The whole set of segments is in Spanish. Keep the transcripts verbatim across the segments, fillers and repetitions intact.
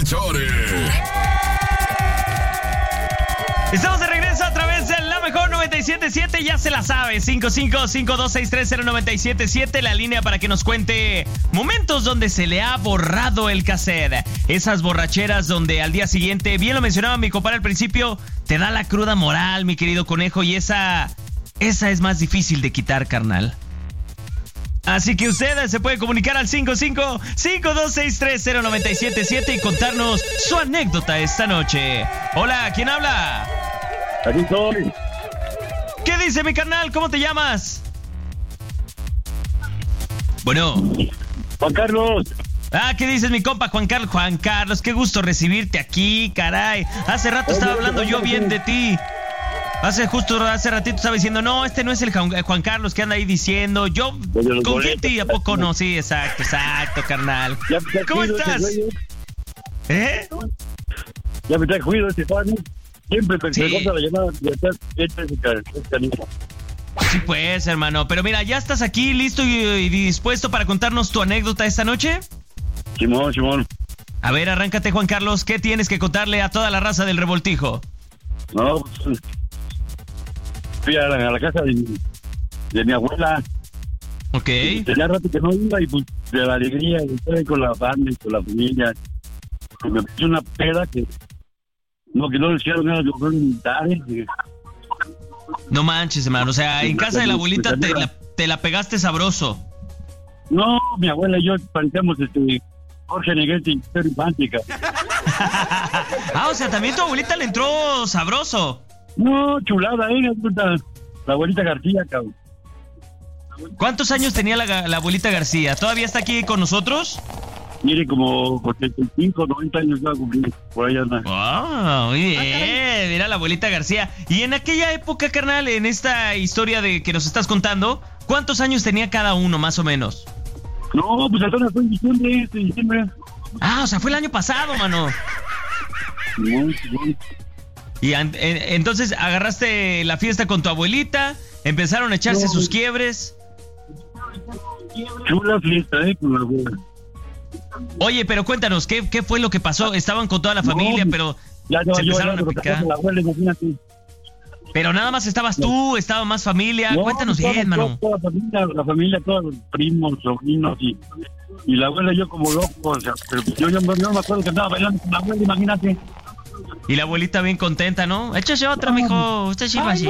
Chore. Estamos de regreso a través de la mejor noventa y siete punto siete, ya se la sabe, cinco cinco cinco dos seis tres cero nueve siete siete, la línea para que nos cuente momentos donde se le ha borrado el cassette. Esas borracheras donde al día siguiente, bien lo mencionaba mi compadre al principio, te da la cruda moral, mi querido conejo, y esa, esa es más difícil de quitar, carnal. Así que ustedes se pueden comunicar al cinco cinco cinco dos seis tres cero nueve siete siete y contarnos su anécdota esta noche. Hola, ¿quién habla? Aquí estoy. ¿Qué dice mi carnal? ¿Cómo te llamas? Bueno. Juan Carlos. Ah, ¿qué dices mi compa Juan Carlos? Juan Carlos, qué gusto recibirte aquí, caray. Hace rato estaba hablando yo bien de ti. Hace justo, hace ratito estaba diciendo, no, este no es el Juan Carlos que anda ahí diciendo. Yo confío y a poco no. Sí, exacto, exacto, carnal. ¿Cómo estás? ¿Eh? Ya me trae juido este fan. Siempre pensé sí. La llamada de estar este Sí, pues, hermano. Pero mira, ¿ya estás aquí listo y, y dispuesto para contarnos tu anécdota esta noche? Simón, Simón. A ver, arráncate, Juan Carlos. ¿Qué tienes que contarle a toda la raza del Revoltijo? No, pues... Fui a la, a la casa de, de mi abuela. Ok. Y tenía rato que no iba y pues de la alegría de estar con la banda y con la familia. Y me puse una peda que... No, que no le hicieron nada, yo creo que no manches, hermano. O sea, en casa de la abuelita te la, te la pegaste sabroso. No, mi abuela y yo parecíamos este Jorge Negrete y Pedro Infante. Ah, o sea, también tu abuelita le entró sabroso. No, chulada, ¿eh? La abuelita García, cabrón. ¿Cuántos años tenía la, la abuelita García? ¿Todavía está aquí con nosotros? Mire, como ochenta y cinco, noventa años va a cumplir. Por allá anda. ¡Oh, muy bien! Mira la abuelita García. Y en aquella época, carnal, en esta historia de que nos estás contando, ¿cuántos años tenía cada uno, más o menos? No, pues apenas fue en diciembre, este diciembre. Ah, o sea, fue el año pasado, mano. No, sí. Y an- en- entonces agarraste la fiesta con tu abuelita, empezaron a echarse no, sus quiebres. Chula fiesta, ¿eh? Con la abuela. Oye, pero cuéntanos, ¿qué, qué fue lo que pasó? Estaban con toda la familia, no, pero ya, ya, se yo, empezaron ya, a picar. La abuela, imagínate. Pero nada más estabas tú, estaba más familia. No, cuéntanos toda, bien, toda, mano. Toda la familia, la familia, todos los primos, sobrinos y, y la abuela y yo como locos. O sea, pero yo, yo, yo no me acuerdo que andaba bailando con la abuela, imagínate. Y la abuelita bien contenta, ¿no? Échase otra, mijo. Usted sí va así.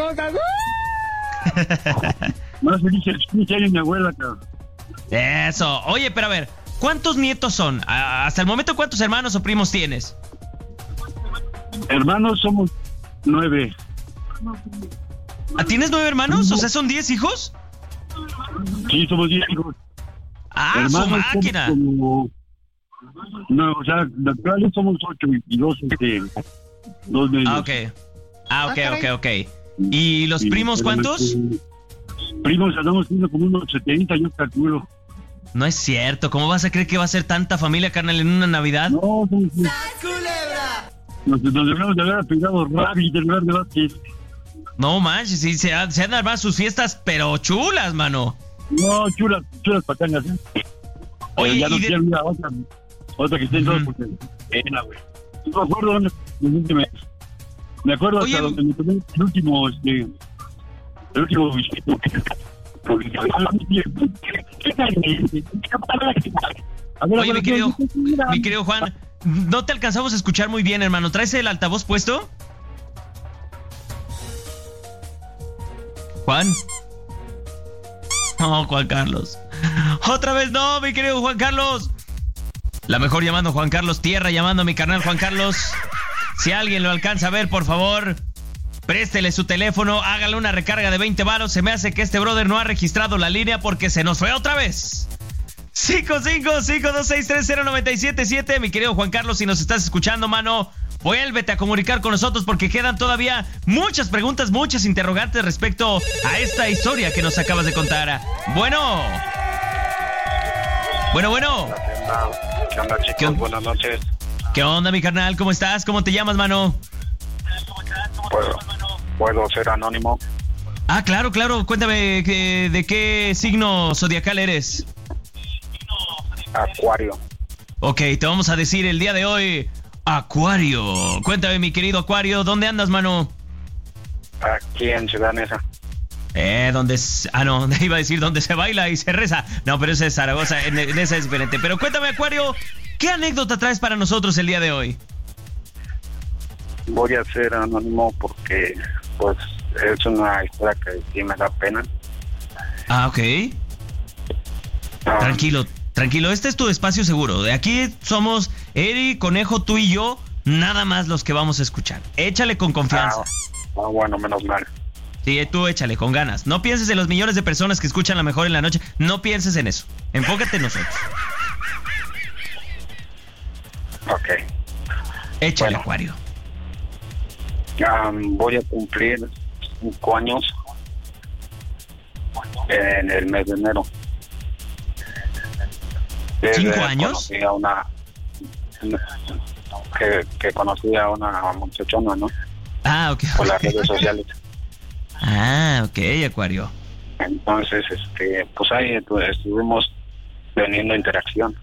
Más feliz es mi abuela, cabrón. Eso. Oye, pero a ver, ¿cuántos nietos son? Hasta el momento, ¿cuántos hermanos o primos tienes? Hermanos somos nueve. ¿Ah, ¿Tienes nueve hermanos? O sea, ¿son diez hijos? Sí, somos diez hijos. Ah, hermanos, su máquina. Como... No, o sea, naturales somos ocho y dos, este, dos medios. Ah, ok. Ah, ok, ok, ok. ¿Y los sí, primos cuántos? Este, primos andamos siendo como unos setenta, yo calculo. No es cierto. ¿Cómo vas a creer que va a ser tanta familia, carnal, en una Navidad? No, no, no. Nos, nos debemos de haber pegado Rabbit del lugar de Vázquez. No manches, sí, se, se han armado sus fiestas, pero chulas, mano. No, chulas, chulas patangas, ¿eh? Oye, ya no de... quiero ir a otra, otra que esté en todo, porque pena, güey. No me acuerdo dónde me, me acuerdo Oye, hasta donde me tomé el último, este, el último visito. Oye, mi querido, mi querido Juan, no te alcanzamos a escuchar muy bien, hermano. ¿Traes el altavoz puesto? Juan. No, Juan Carlos. Otra vez no, mi querido Juan Carlos. La mejor llamando Juan Carlos Tierra, llamando a mi carnal Juan Carlos. Si alguien lo alcanza a ver, por favor, préstele su teléfono, hágale una recarga de veinte varos. Se me hace que este brother no ha registrado la línea porque se nos fue otra vez. cinco cinco cinco dos seis tres cero nueve siete siete, mi querido Juan Carlos, si nos estás escuchando, mano, vuélvete a comunicar con nosotros porque quedan todavía muchas preguntas, muchas interrogantes respecto a esta historia que nos acabas de contar. Bueno. Bueno, bueno. ¿Qué onda, chicos? ¿Qué on- Buenas noches. ¿Qué onda, mi carnal? ¿Cómo estás? ¿Cómo te llamas, mano? ¿Puedo, ¿puedo ser anónimo? Ah, claro, claro. Cuéntame, ¿de, de qué signo zodiacal eres? Acuario. Ok, te vamos a decir el día de hoy, Acuario. Cuéntame, mi querido Acuario, ¿dónde andas, mano? Aquí en Ciudad Neza. Eh, donde... Ah, no, iba a decir donde se baila y se reza. No, pero ese es Zaragoza, en, en esa es diferente. Pero cuéntame, Acuario, ¿qué anécdota traes para nosotros el día de hoy? Voy a ser anónimo porque, pues, es una historia que sí me da pena. Ah, ok. Ah, Tranquilo, tranquilo, este es tu espacio seguro. De aquí somos Eri, Conejo, tú y yo, nada más los que vamos a escuchar. Échale con confianza. Ah, ah, bueno, menos mal. Sí, tú échale con ganas. No pienses en los millones de personas que escuchan La Mejor en la noche. No pienses en eso. Enfócate en nosotros. Ok. Échale, Bueno. Acuario. Um, voy a cumplir cinco años en el mes de enero. ¿Cinco Desde años? Conocí a una que, que conocí a una muchachona, ¿no? Ah, ok. Por las ok. redes sociales. Ah, ok, Acuario. Entonces, este, pues ahí estu- estuvimos teniendo interacción.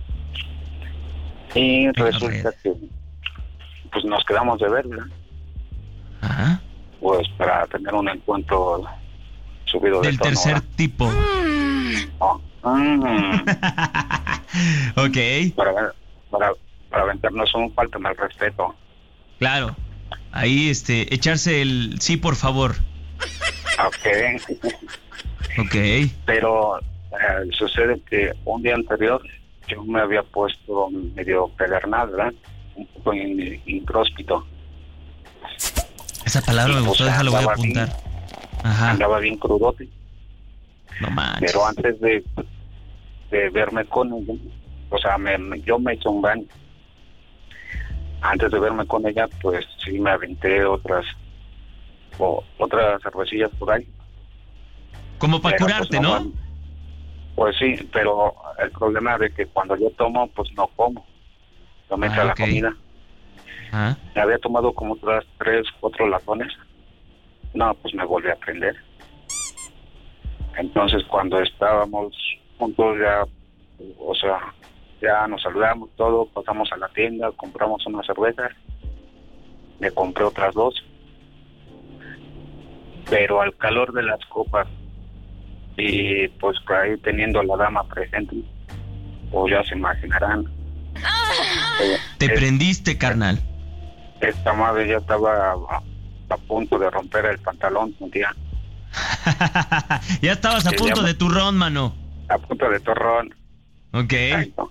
Y la resulta red. que pues nos quedamos de ver, ¿verdad? Ajá. Pues para tener un encuentro subido de Del tono, tercer ¿verdad? tipo. Oh, mm, Ok, para, para, para aventarnos un falta al respeto. claro. Ahí, este, echarse el sí, por favor. Ok. Ok. Pero eh, sucede que un día anterior yo me había puesto medio pedernal, ¿verdad? Un poco in- intróspito. Esa palabra me O gustó, sea, déjalo, voy a andaba apuntar. bien. Ajá. Andaba bien crudote. No manches. Pero antes de, de verme con ella, o sea, me, me- yo me eché un baño. Antes de verme con ella, pues sí me aventé otras o, otras cervecillas por ahí. Como para Pero, curarte, pues, ¿no? me- Pues sí, pero el problema es de que cuando yo tomo, pues no como. No me Ah, echa ok. la comida. Ajá. Me había tomado como otras tres, cuatro latones. No, pues me volví a prender. Entonces cuando estábamos juntos ya, o sea, ya nos saludamos todo, pasamos a la tienda, compramos unas cervezas, le compré otras dos. Pero al calor de las copas y pues por ahí teniendo a la dama presente, pues ya se imaginarán. Eh, Te es- prendiste, carnal. Esta madre ya estaba a, a punto de romper el pantalón un día, Ya estabas a Sí, punto ya- de turrón, mano. a punto de torrón. Ok. Exacto.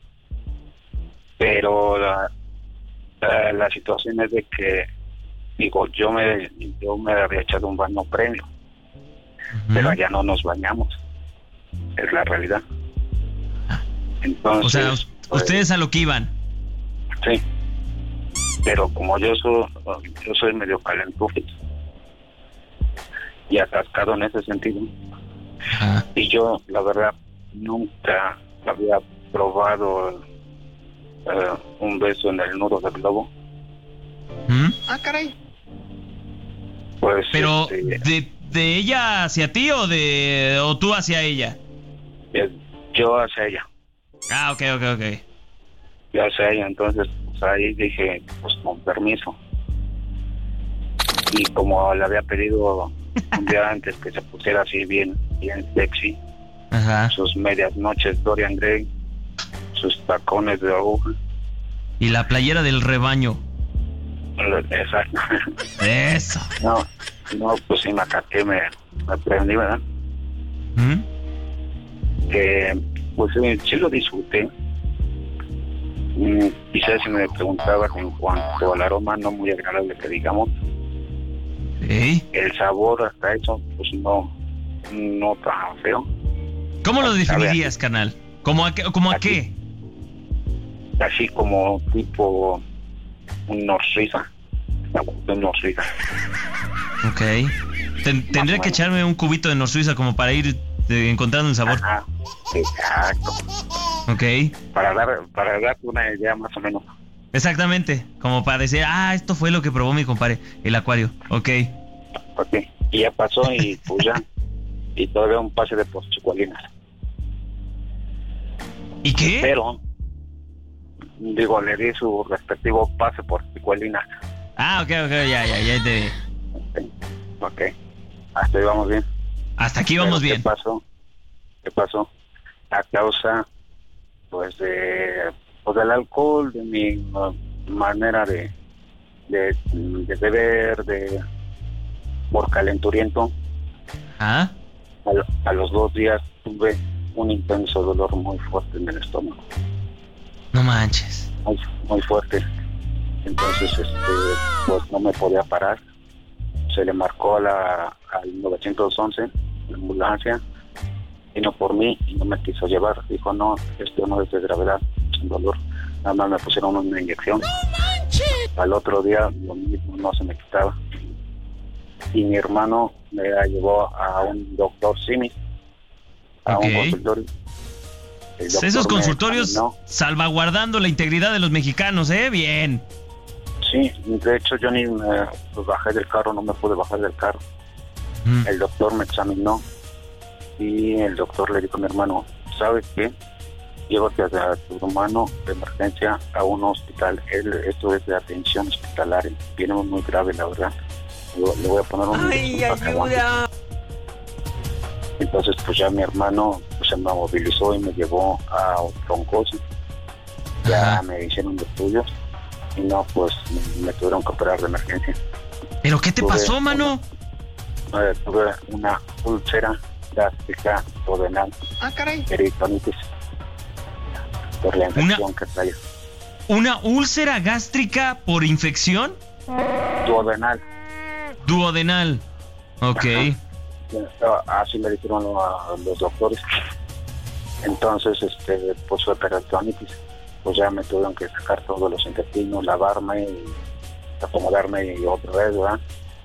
Pero la, la, la situación es de que, digo, yo me yo me había echado un baño previo, Ujú. pero allá no nos bañamos. Es la realidad. Entonces, O sea, us- pues, ustedes a lo que iban. sí. Pero como yo soy, yo soy medio calentuje y atascado en ese sentido, Ajá. y yo, la verdad, nunca había probado eh, un beso en el nudo del globo. ¿Mm? Ah, caray. Pues, Pero, este, ¿de, de ella hacia ti o de o tú hacia ella? eh, yo hacia ella, Ah, ok, ok, ok. yo hacia ella, entonces pues, ahí dije, pues con permiso. Y como le había pedido un día antes que se pusiera así bien, bien sexy, Ajá. sus medias noches Dorian Gray, sus tacones de aguja. Y la playera del rebaño. Exacto. Eso. No, no, pues sí me acaté, me, me prendí, ¿verdad? ¿Mm? Que, pues sí, sí lo disfruté. Mm, Quizás si me preguntaba en cuanto al aroma, no muy agradable que digamos. ¿Eh? El sabor hasta eso, pues no, no tan feo. ¿Cómo lo A ver. definirías, canal? ¿Cómo a qué? ¿Cómo a qué? Así como tipo un norsuiza. Un norsuiza. Ok. Ten- tendré que echarme un cubito de Norsuiza como para ir eh, encontrando el sabor. Ajá, exacto. Ok. Para dar, para darte una idea más o menos. Exactamente. Como para decir, ah, esto fue lo que probó mi compadre, el Acuario. Ok. Ok, y ya pasó y pues ya. Y todavía un pase de porchicualinas. ¿Y qué? Pero, digo, le di su respectivo pase por picuelina. Ah, ok, ok, ya, ya, ya te... Okay. ok, hasta ahí vamos bien. Hasta aquí vamos Pero, bien. ¿Qué pasó? ¿Qué pasó? A causa, pues, de, pues, del alcohol, de mi uh, manera de, de, de beber, de por calenturiento. ¿Ah? A, a los dos días tuve un intenso dolor muy fuerte en el estómago. No manches. Muy, muy fuerte. Entonces, este, pues no me podía parar. Se le marcó a la, al nueve once, la ambulancia, vino por mí y no me quiso llevar. Dijo, no, esto no es de gravedad, es un dolor. Nada más me pusieron una inyección. ¡No, al otro día lo mismo, no se me quitaba. Y mi hermano me llevó a un doctor Simi, a okay. un consultorio. Esos consultorios salvaguardando la integridad de los mexicanos, ¿eh? Bien. Sí, de hecho yo ni me pues, bajé del carro, no me pude bajar del carro. Mm. El doctor me examinó y el doctor le dijo a mi hermano, ¿sabes qué? Llévate a tu hermano de emergencia a un hospital. Él, esto es de atención hospitalaria. Viene muy grave, la verdad. Yo, le voy a poner un... ¡Ay, ayuda! Entonces, pues ya mi hermano pues, se me movilizó y me llevó a Troncoso. Ya me hicieron estudios y no, pues me, me tuvieron que operar de emergencia. ¿Pero qué te tuve pasó, mano? Una, eh, tuve una úlcera gástrica duodenal. Ah, caray. Peritonitis. Por la infección una, que traía. ¿Una úlcera gástrica por infección? Duodenal. Duodenal. Ok. Ajá. Así me dijeron a los doctores. Entonces, este, pues fue peritonitis. Pues ya me tuvieron que sacar todos los intestinos, lavarme y acomodarme y otra vez, ¿verdad?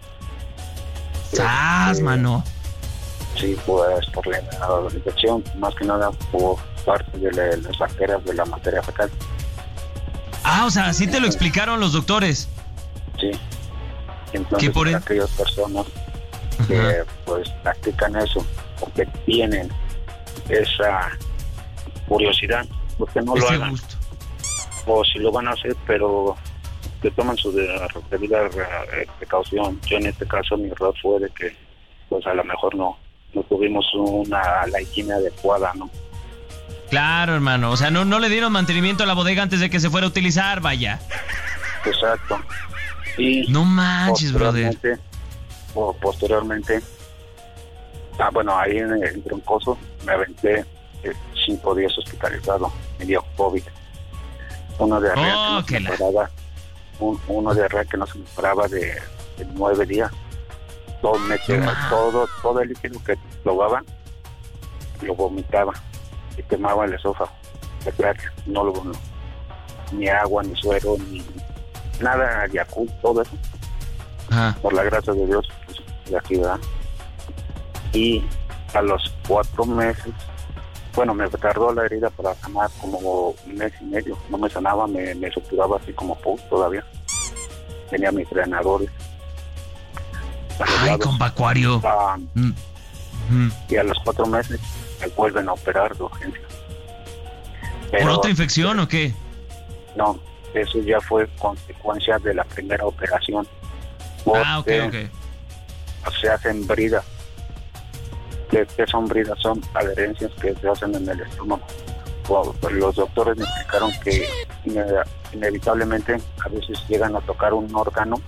¡Sas, este, mano! Sí, pues por la, la infección, más que nada por parte de la, las bacterias de la materia fecal. Ah, o sea, ¿sí te lo explicaron los doctores? Sí. Entonces, por aquellas personas que uh-huh. pues practican eso, porque tienen esa curiosidad, porque no ese lo hagan. Gusto. O si lo van a hacer, pero que toman su debida precaución. Yo en este caso mi error fue de que pues a lo mejor no, no tuvimos una la higiene adecuada, ¿no? Claro, hermano, o sea, no, no le dieron mantenimiento a la bodega antes de que se fuera a utilizar, vaya. Exacto. Y no manches, brother. O posteriormente, ah, bueno, ahí en el Troncoso me aventé eh, cinco días hospitalizado, me dio COVID. Uno de diarrea oh, que no se me la... paraba, un, uno de diarrea que no se me paraba de, de nueve días. Todo, me, no. todo, todo el líquido que probaba lo vomitaba y quemaba el esófago. De verdad, no lo no, ni agua, ni suero, ni nada, Yakult, todo eso. Ajá. Por la gracia de Dios, pues, de aquí, ¿verdad? Y a los cuatro meses, bueno, me tardó la herida para sanar como un mes y medio. No me sanaba, me, me suturaba así como pus todavía. Tenía mis drenadores. Ay, compa Acuario. Ah, mm. mm. Y a los cuatro meses me vuelven a operar de urgencia. Pero, ¿por otra infección eh, o qué? No, eso ya fue consecuencia de la primera operación. Ah, ok, ok. Se hacen bridas. ¿Qué, qué son bridas? Son adherencias que se hacen en el estómago. Bueno, los doctores me explicaron que inevitablemente a veces llegan a tocar un órgano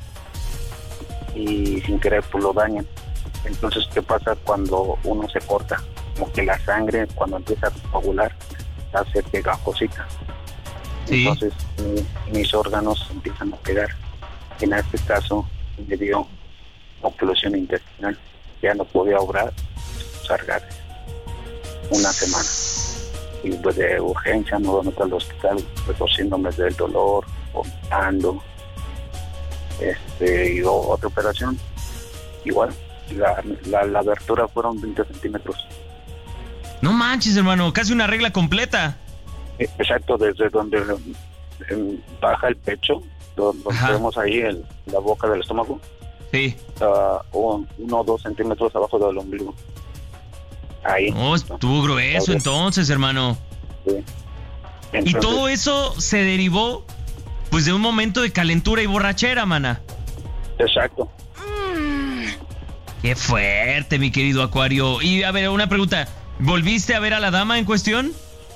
y sin querer pues lo dañan. Entonces, ¿qué pasa cuando uno se corta? Como que la sangre cuando empieza a coagular hace pegajosita. Sí. Entonces mi, mis órganos empiezan a pegar. En este caso me dio oclusión intestinal. Ya no podía obrar, cargar una semana. Y pues de urgencia me voy a meter al hospital, retorciéndome del dolor, vomitando. Este, y otra operación, igual, la, la, la abertura fueron veinte centímetros. No manches, hermano, casi una regla completa. Exacto, desde donde eh, baja el pecho, donde tenemos ahí el, la boca del estómago. Sí. Uh, un, uno o dos centímetros abajo del ombligo. Ahí. Oh, estuvo grueso entonces, hermano. Sí. Entonces, y todo eso se derivó, pues, de un momento de calentura y borrachera, mana. Exacto. Qué fuerte, mi querido Acuario. Y, a ver, una pregunta. ¿Volviste a ver a la dama en cuestión?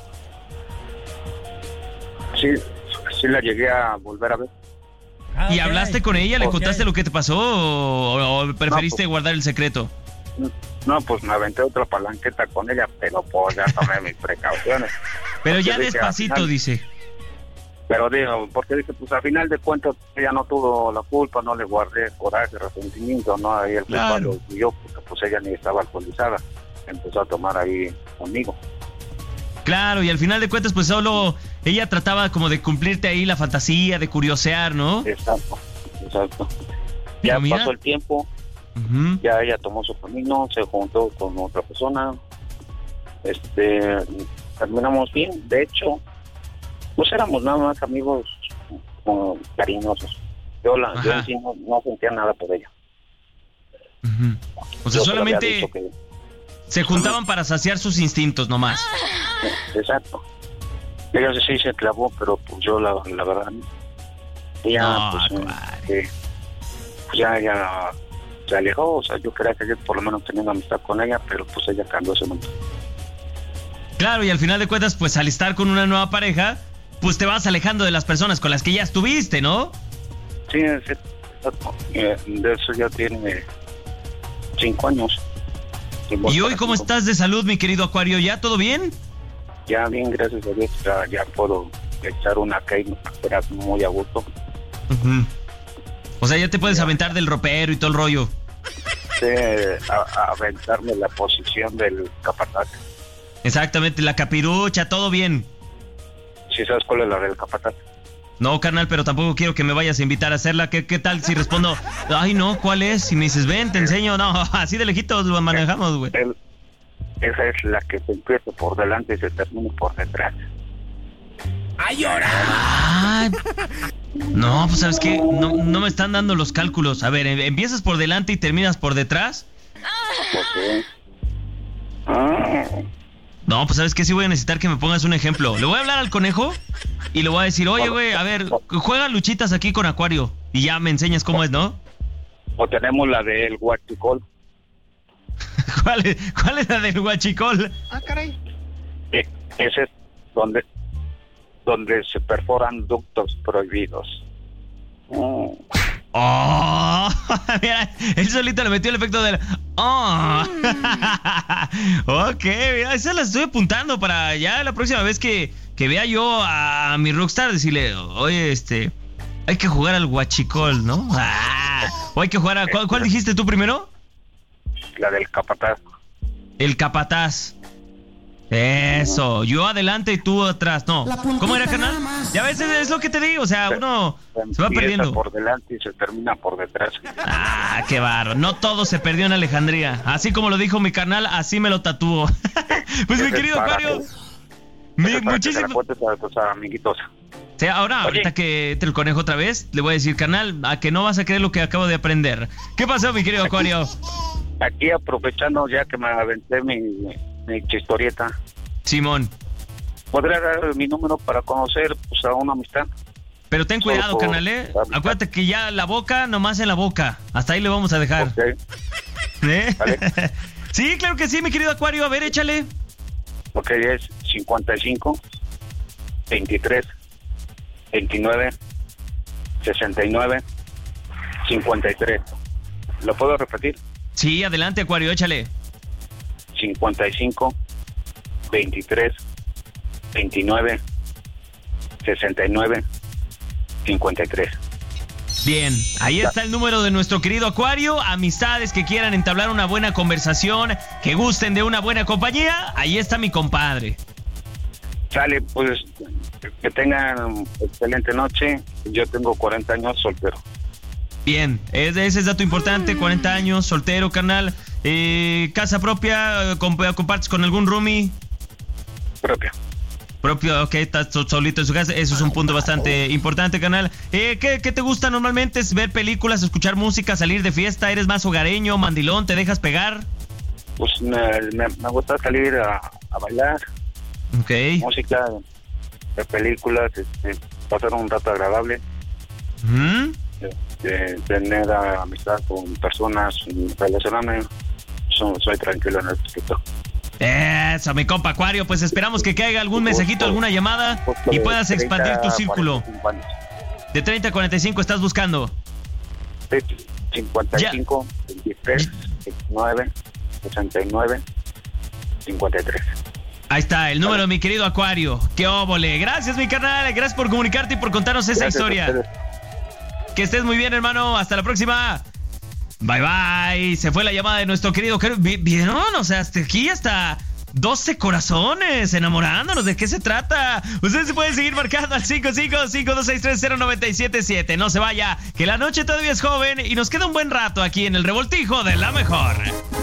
Sí, sí la llegué a volver a ver. Ah, ¿y okay. hablaste con ella? ¿Le okay. contaste lo que te pasó o, o preferiste no, pues, guardar el secreto? No, pues me aventé otra palanqueta con ella, pero pues ya tomé mis precauciones. Pero ya despacito, final, dice. Pero digo, porque dije, pues al final de cuentas ella no tuvo la culpa, no le guardé coraje, resentimiento, no, ahí el culpable claro. yo, porque pues ella ni estaba alcoholizada, empezó a tomar ahí conmigo. Claro, y al final de cuentas pues solo ella trataba como de cumplirte ahí la fantasía, de curiosear, ¿no? Exacto, exacto. Ya mira, pasó el tiempo, uh-huh. ya ella tomó su camino, se juntó con otra persona, este, terminamos bien, de hecho, pues éramos nada más amigos como cariñosos. Yo, la, yo en sí no, no sentía nada por ella. Uh-huh. O sea, yo solamente que... se juntaban para saciar sus instintos nomás. Exacto. Ella sí se clavó, pero pues yo la, la verdad, ella no, pues, eh, pues ya, ya se alejó, o sea, yo creía que yo por lo menos tenía una amistad con ella, pero pues ella cambió ese momento. Claro, y al final de cuentas, pues al estar con una nueva pareja, pues te vas alejando de las personas con las que ya estuviste, ¿no? Sí, sí, exacto. De eso ya tiene cinco años. ¿Y hoy cómo estás de salud, mi querido Acuario? ¿Ya todo bien? Ya bien, gracias a Dios. Ya, ya puedo echar una caída muy a gusto. Uh-huh. O sea, ya te puedes ya. aventar del ropero y todo el rollo. Sí, a, a aventarme la posición del capataz. Exactamente, la capirucha, todo bien. ¿Sí sabes cuál es la del capataz? No, carnal, pero tampoco quiero que me vayas a invitar a hacerla. ¿Qué, qué tal si respondo, ay, no, ¿cuál es? Y me dices, ven, te enseño. No, así de lejitos lo manejamos, güey. Esa es la que se empieza por delante y se termina por detrás. ¡Ay, llora! Ah, no, pues, ¿sabes qué? No, no me están dando los cálculos. A ver, ¿empiezas por delante y terminas por detrás? Pues sí. Ah... No, pues ¿sabes qué? Sí voy a necesitar que me pongas un ejemplo. Le voy a hablar al conejo y le voy a decir, oye, güey, a ver, juega luchitas aquí con Acuario. Y ya me enseñas cómo es, ¿no? O tenemos la del huachicol. ¿Cuál es, ¿Cuál es la del huachicol? Ah, caray. Eh, ese es donde, donde se perforan ductos prohibidos. Mm. Oh, mira, él solito le metió el efecto del oh. Ok, mira, esa la estoy apuntando para ya la próxima vez que, que vea yo a mi rockstar decirle, oye, este, hay que jugar al huachicol, ¿no? Ah, o hay que jugar a ¿cuál, ¿cuál dijiste tú primero? La del capataz. El capataz. Eso, yo adelante y tú atrás. No, ¿cómo era, carnal? Ya ves, es lo que te digo, o sea, uno se va perdiendo. Por delante y se termina por detrás. Ah, qué barro. No todo se perdió en Alejandría. Así como lo dijo mi carnal, así me lo tatuó. Pues mi querido Acuario, mi, muchísimas gracias, amiguitos. Sí, ahora, Oye. ahorita que entre el conejo otra vez, le voy a decir, carnal, a que no vas a creer lo que acabo de aprender. ¿Qué pasó, mi querido Acuario? Aquí, aquí aprovechando ya que me aventé mi... mi chistorieta. Simón. ¿Podría dar mi número para conocer pues, a una amistad? Pero ten cuidado, por... carnal, ¿eh? Acuérdate que ya la boca, nomás en la boca. Hasta ahí le vamos a dejar. Okay. ¿Eh? ¿Vale? Sí, claro que sí, mi querido Acuario. A ver, échale. Ok, es cincuenta y cinco, veintitrés, veintinueve, sesenta y nueve, cincuenta y tres. ¿Lo puedo repetir? Sí, adelante, Acuario, échale. cincuenta y cinco, veintitrés, veintinueve, sesenta y nueve, cincuenta y tres. Bien, ahí está el número de nuestro querido Acuario. Amistades que quieran entablar una buena conversación, que gusten de una buena compañía, ahí está mi compadre. Sale, pues, que tengan excelente noche. Yo tengo cuarenta años, soltero. Bien, ese es dato importante, cuarenta años, soltero, carnal. Eh, ¿Casa propia? ¿Compartes con algún roomie? Propia. Propio, ok, estás solito en su casa. Eso es un punto bastante importante, carnal. Eh, ¿qué, ¿Qué te gusta normalmente? ¿Es ver películas, escuchar música, salir de fiesta? ¿Eres más hogareño, mandilón? ¿Te dejas pegar? Pues me, me, me gusta salir a, a bailar. Ok. Música, ver películas, este, pasar un rato agradable, ¿Mm? de, de tener amistad con personas, relacionarme. Soy, soy tranquilo en el aspecto. Eso, mi compa Acuario, pues esperamos que caiga algún mensajito, alguna llamada y puedas expandir tu círculo. De treinta a cuarenta y cinco estás buscando. cincuenta y cinco, veintitrés, veintinueve, sesenta y nueve, cincuenta y tres. Ahí está, el número, mi querido Acuario. ¡Qué óvole! Gracias, mi carnal. Gracias por comunicarte y por contarnos esa Gracias historia. Que estés muy bien, hermano. Hasta la próxima. Bye, bye. Se fue la llamada de nuestro querido... ¿Vieron? O sea, hasta aquí hasta doce corazones enamorándonos. ¿De qué se trata? Ustedes se pueden seguir marcando al cinco cinco cinco dos seis tres cero nueve siete siete. No se vaya, que la noche todavía es joven y nos queda un buen rato aquí en el Revoltijo de La Mejor.